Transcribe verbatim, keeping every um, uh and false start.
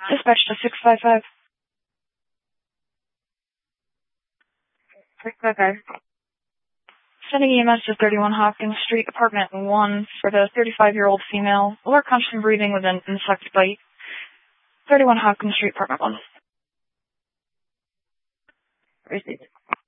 Dispatch to six five five. six five five. Sending E M S to thirty-one Hopkins Street, apartment one, for the thirty-five-year-old female. Alert constant breathing with an insect bite. thirty-one Hopkins Street, apartment one. Received.